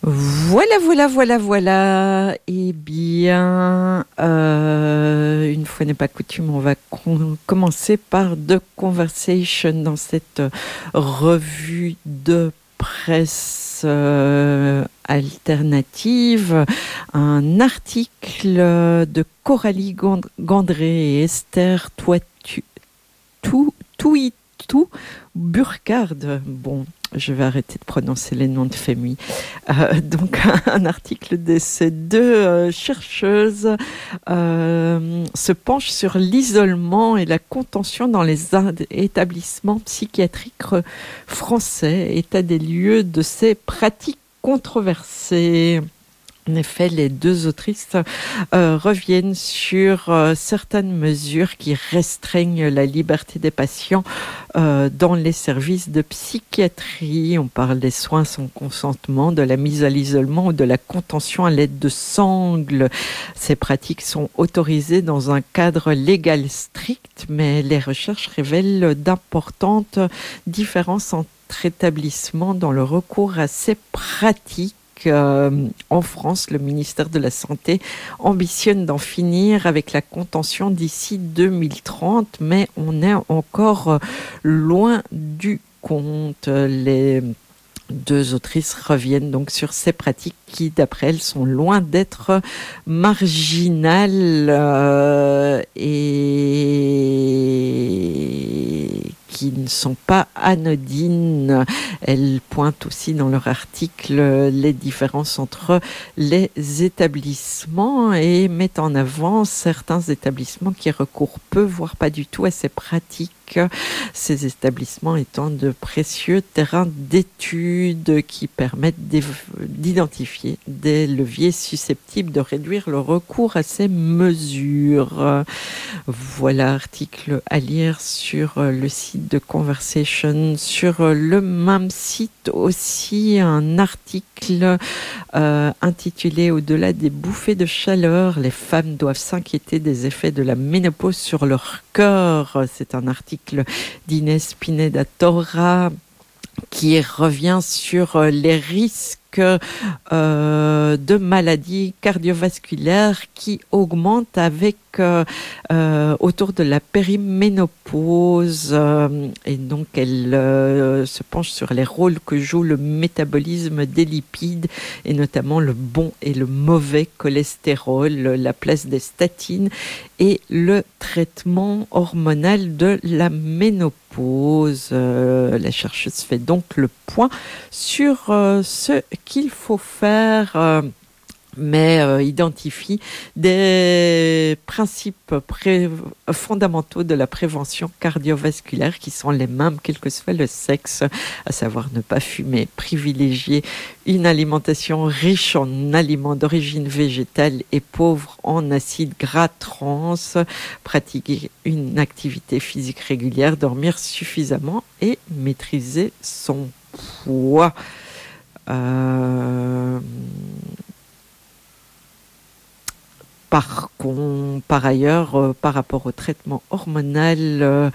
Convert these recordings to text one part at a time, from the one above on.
Voilà. Eh bien, une fois n'est pas coutume, on va commencer par The Conversation dans cette revue de presse alternative. Un article de Coralie Gandré et Esther Touitou Burkhard. Bon, je vais arrêter de prononcer les noms de famille. Donc, un article de ces deux chercheuses se penche sur l'isolement et la contention dans les établissements psychiatriques français, état des lieux de ces pratiques controversées. En effet, les deux autrices reviennent sur certaines mesures qui restreignent la liberté des patients dans les services de psychiatrie. On parle des soins sans consentement, de la mise à l'isolement ou de la contention à l'aide de sangles. Ces pratiques sont autorisées dans un cadre légal strict, mais les recherches révèlent d'importantes différences entre établissements dans le recours à ces pratiques. En France, le ministère de la Santé ambitionne d'en finir avec la contention d'ici 2030, mais on est encore loin du compte. Les deux autrices reviennent donc sur ces pratiques qui, d'après elles, sont loin d'être marginales et qui ne sont pas anodines. Elles pointent aussi dans leur article les différences entre les établissements et mettent en avant certains établissements qui recourent peu, voire pas du tout à ces pratiques. Ces établissements étant de précieux terrains d'études qui permettent d'identifier des leviers susceptibles de réduire le recours à ces mesures. Voilà, article à lire sur le site de Conversation. Sur le même site aussi, un article intitulé Au-delà des bouffées de chaleur, les femmes doivent s'inquiéter des effets de la ménopause sur leur corps. C'est un article d'Inès Pineda-Torra qui revient sur les risques de maladies cardiovasculaires qui augmentent avec autour de la périménopause, et donc elle se penche sur les rôles que joue le métabolisme des lipides et notamment le bon et le mauvais cholestérol, la place des statines et le traitement hormonal de la ménopause. La chercheuse fait donc le point sur ce qu'il faut faire, mais identifie des principes fondamentaux de la prévention cardiovasculaire qui sont les mêmes quel que soit le sexe, à savoir ne pas fumer, privilégier une alimentation riche en aliments d'origine végétale et pauvre en acides gras trans, pratiquer une activité physique régulière, dormir suffisamment et maîtriser son poids. Par ailleurs, par rapport au traitement hormonal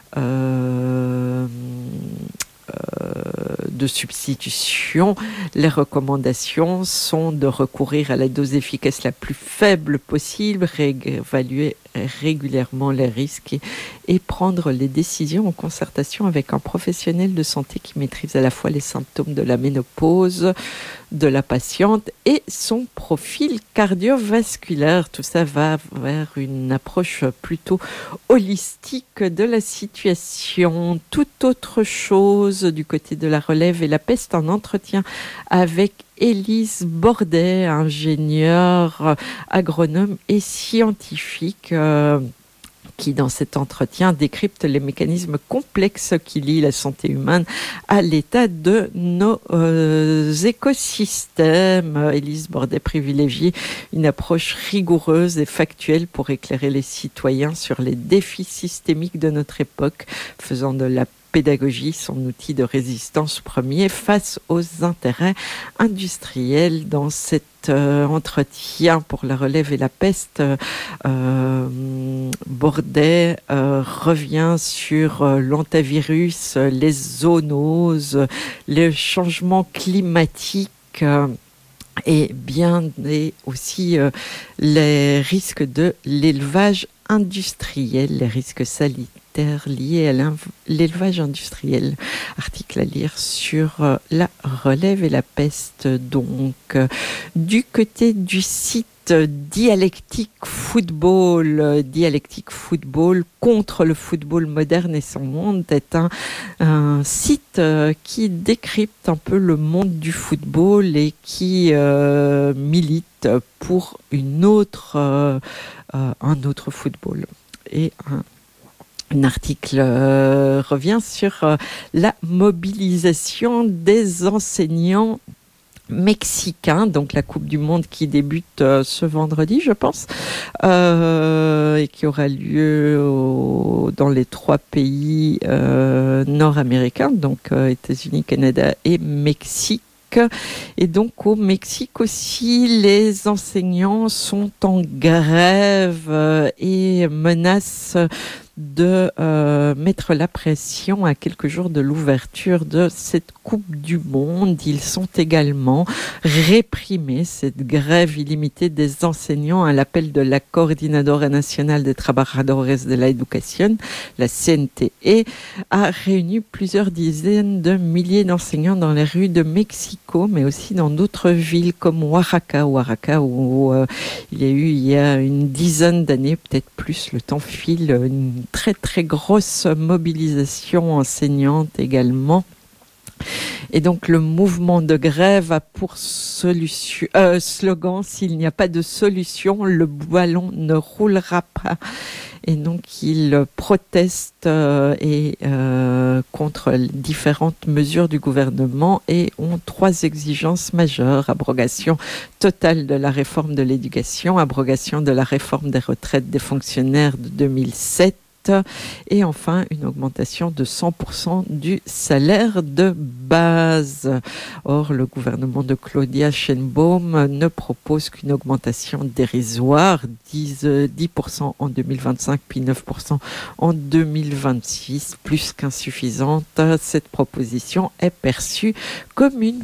de substitution, les recommandations sont de recourir à la dose efficace la plus faible possible, réévaluer régulièrement les risques et prendre les décisions en concertation avec un professionnel de santé qui maîtrise à la fois les symptômes de la ménopause de la patiente et son profil cardiovasculaire. Tout ça va vers une approche plutôt holistique de la situation. Toute autre chose du côté de la relève et la peste, un entretien avec Élise Bordet, ingénieure, agronome et scientifique, qui dans cet entretien décrypte les mécanismes complexes qui lient la santé humaine à l'état de nos écosystèmes. Élise Bordet privilégie une approche rigoureuse et factuelle pour éclairer les citoyens sur les défis systémiques de notre époque, faisant de la pédagogie son outil de résistance premier face aux intérêts industriels. Dans cet entretien pour la relève et la peste, Bordet revient sur l'hantavirus, les zoonoses, les changements climatiques, et aussi les risques de l'élevage industriel, les risques sanitaires liés à l'élevage industriel. Article à lire sur la relève et la peste. Donc, du côté du site Dialectique Football contre le football moderne et son monde est un site qui décrypte un peu le monde du football et qui milite pour un autre football. Et un article revient sur la mobilisation des enseignants mexicain, donc la Coupe du Monde qui débute ce vendredi, je pense, et qui aura lieu dans les 3 pays nord-américains, donc États-Unis, Canada et Mexique. Et donc au Mexique aussi, les enseignants sont en grève et menacent de mettre la pression à quelques jours de l'ouverture de cette Coupe du Monde. Ils sont également réprimés, cette grève illimitée des enseignants, à l'appel de la Coordinadora Nacional de Trabajadores de la Educación, la CNTE, a réuni plusieurs dizaines de milliers d'enseignants dans les rues de Mexico, mais aussi dans d'autres villes comme Oaxaca où il y a une dizaine d'années, peut-être plus, le temps file, une très très grosse mobilisation enseignante également. Et donc le mouvement de grève a pour slogan: s'il n'y a pas de solution, le ballon ne roulera pas. Et donc ils protestent contre les différentes mesures du gouvernement et ont 3 exigences majeures: abrogation totale de la réforme de l'éducation, abrogation de la réforme des retraites des fonctionnaires de 2007, et enfin une augmentation de 100% du salaire de base. Or, le gouvernement de Claudia Sheinbaum ne propose qu'une augmentation dérisoire, 10% en 2025 puis 9% en 2026, plus qu'insuffisante. Cette proposition est perçue comme une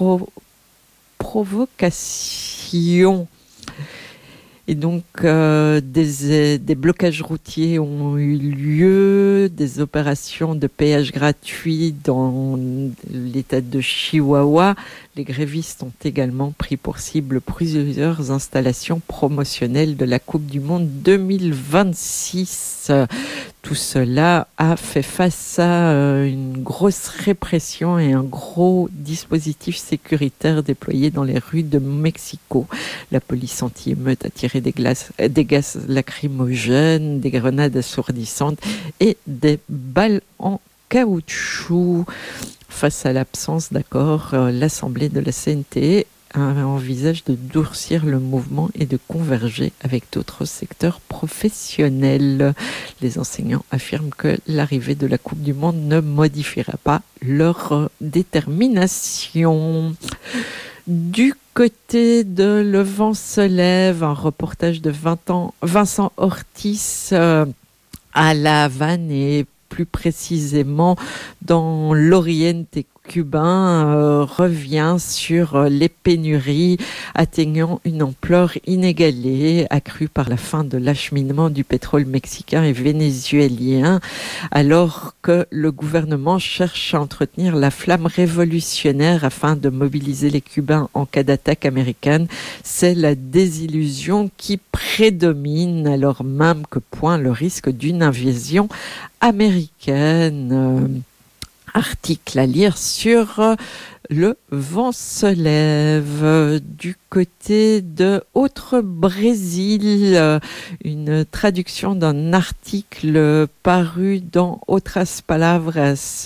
provocation. Et donc, des blocages routiers ont eu lieu, des opérations de péage gratuit dans l'état de Chihuahua. Les grévistes ont également pris pour cible plusieurs installations promotionnelles de la Coupe du Monde 2026. Tout cela a fait face à une grosse répression et un gros dispositif sécuritaire déployé dans les rues de Mexico. La police anti-émeute a tiré des gaz lacrymogènes, des grenades assourdissantes et des balles en caoutchouc. Face à l'absence d'accord, l'Assemblée de la CNTE envisage de durcir le mouvement et de converger avec d'autres secteurs professionnels. Les enseignants affirment que l'arrivée de la Coupe du Monde ne modifiera pas leur détermination. Du côté de Le Vent se lève, un reportage de Vincent Ortiz à La Havane et plus précisément dans l'Oriente cubain revient sur les pénuries atteignant une ampleur inégalée, accrue par la fin de l'acheminement du pétrole mexicain et vénézuélien, alors que le gouvernement cherche à entretenir la flamme révolutionnaire afin de mobiliser les Cubains en cas d'attaque américaine. C'est la désillusion qui prédomine, alors même que pointe le risque d'une invasion américaine. Article à lire sur Le Vent se lève. Du côté de Autre Brésil, une traduction d'un article paru dans Outras Palavras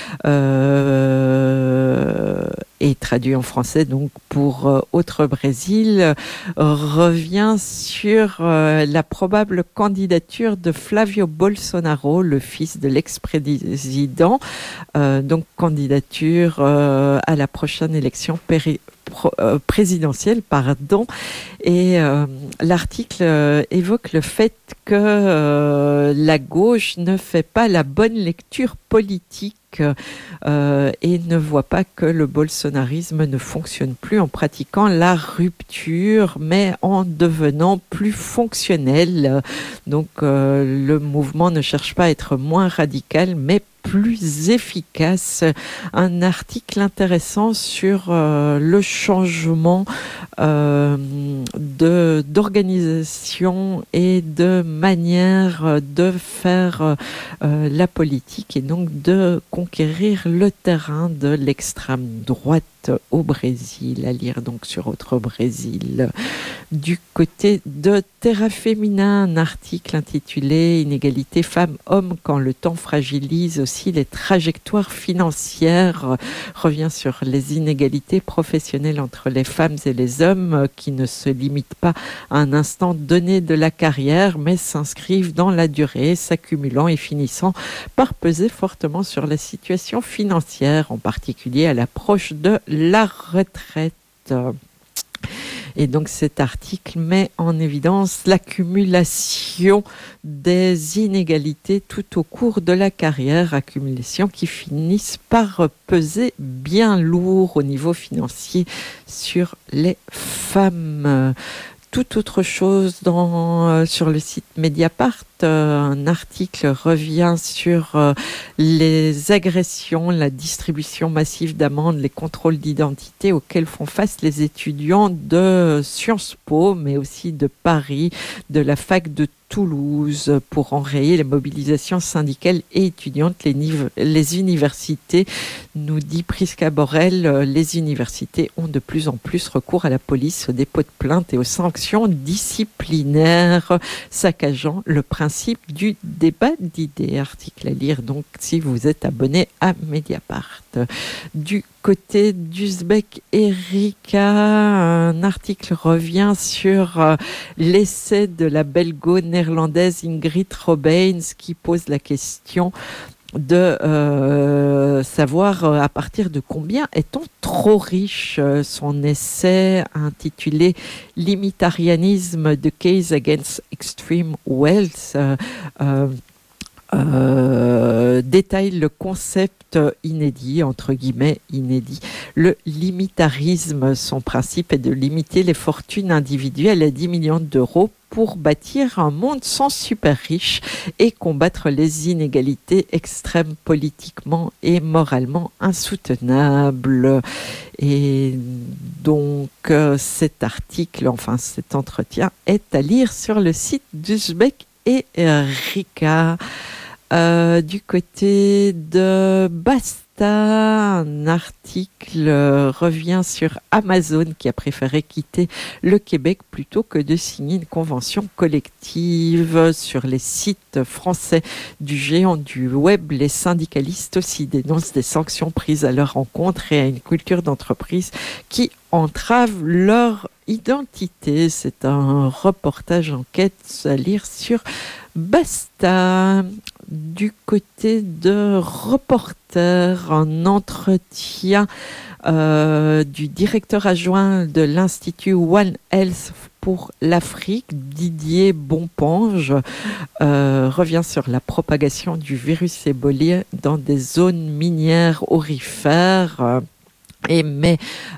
et traduit en français donc pour Autre Brésil, revient sur la probable candidature de Flavio Bolsonaro, le fils de l'ex-président, donc candidature à la prochaine élection présidentielle, pardon. Et l'article évoque le fait que la gauche ne fait pas la bonne lecture politique et ne voit pas que le bolsonarisme ne fonctionne plus en pratiquant la rupture, mais en devenant plus fonctionnel. Donc le mouvement ne cherche pas à être moins radical, mais plus efficace. Un article intéressant sur le changement d'organisation et de manière de faire la politique et donc de conquérir le terrain de l'extrême droite au Brésil, à lire donc sur Autre Brésil. Du côté de Terra Féminin, un article intitulé Inégalité femmes-hommes quand le temps fragilise aussi les trajectoires financières, revient sur les inégalités professionnelles entre les femmes et les hommes qui ne se limitent pas à un instant donné de la carrière mais s'inscrivent dans la durée, s'accumulant et finissant par peser fortement sur la situation financière, en particulier à l'approche de la retraite. Et donc cet article met en évidence l'accumulation des inégalités tout au cours de la carrière, accumulation qui finissent par peser bien lourd au niveau financier sur les femmes. Tout autre chose sur le site Mediapart, un article revient sur les agressions, la distribution massive d'amendes, les contrôles d'identité auxquels font face les étudiants de Sciences Po, mais aussi de Paris, de la fac de Toulouse, pour enrayer les mobilisations syndicales et étudiantes. Les universités, nous dit Prisca Borel, les universités ont de plus en plus recours à la police, au dépôt de plainte et aux sanctions disciplinaires, saccageant le principe du débat d'idées. Article à lire donc si vous êtes abonné à Mediapart. Du côté d'Uzbek Erika, un article revient sur l'essai de la belgo-néerlandaise Ingrid Robeins qui pose la question de savoir à partir de combien est-on trop riche. Son essai intitulé Limitarianisme, The Case Against Extreme Wealth détaille le concept inédit, entre guillemets inédit. Le limitarisme, son principe est de limiter les fortunes individuelles à 10 millions d'euros pour bâtir un monde sans super riches et combattre les inégalités extrêmes politiquement et moralement insoutenables. Et donc cet article, enfin cet entretien est à lire sur le site d'Uzbek Erika. Du côté de Basta, un article revient sur Amazon qui a préféré quitter le Québec plutôt que de signer une convention collective. Sur les sites français du géant du web, les syndicalistes aussi dénoncent des sanctions prises à leur encontre et à une culture d'entreprise qui entrave leur identité. C'est un reportage enquête à lire sur Basta. Du côté de Reporter, un entretien du directeur adjoint de l'Institut One Health pour l'Afrique, Didier Bonpange, revient sur la propagation du virus Ebola dans des zones minières aurifères. Et met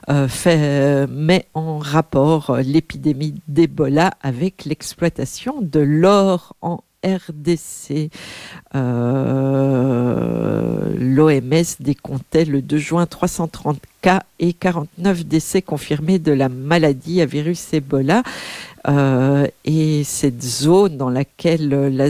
en rapport l'épidémie d'Ebola avec l'exploitation de l'or en RDC. L'OMS décomptait le 2 juin 330 cas et 49 décès confirmés de la maladie à virus Ebola. Et cette zone dans laquelle la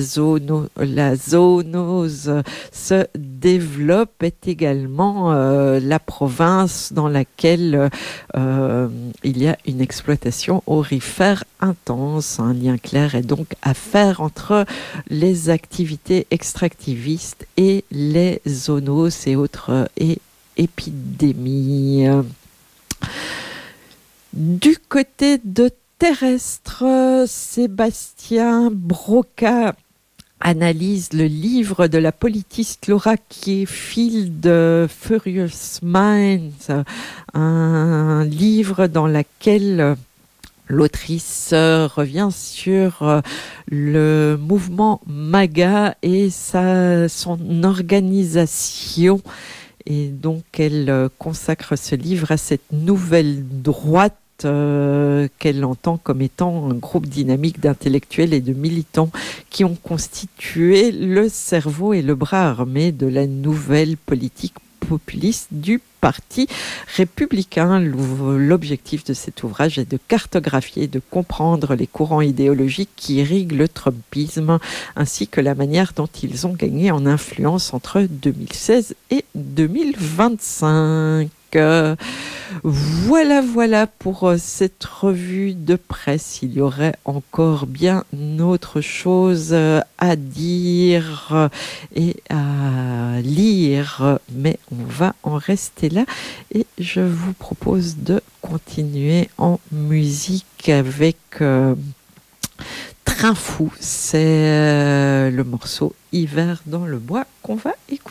zoonose se développe est également la province dans laquelle il y a une exploitation aurifère intense. Un lien clair est donc à faire entre les activités extractivistes et les zoonoses et autres épidémies. Du côté de terrestre, Sébastien Broca analyse le livre de la politiste Laura Kierfield, Furious Minds, un livre dans lequel l'autrice revient sur le mouvement MAGA et son organisation. Et donc, elle consacre ce livre à cette nouvelle droite qu'elle entend comme étant un groupe dynamique d'intellectuels et de militants qui ont constitué le cerveau et le bras armé de la nouvelle politique populiste du Parti républicain. L'objectif de cet ouvrage est de cartographier, de comprendre les courants idéologiques qui irriguent le Trumpisme, ainsi que la manière dont ils ont gagné en influence entre 2016 et 2025. Voilà pour cette revue de presse. Il y aurait encore bien autre chose à dire et à lire, mais on va en rester là et je vous propose de continuer en musique avec Train fou. C'est le morceau Hiver dans le bois qu'on va écouter.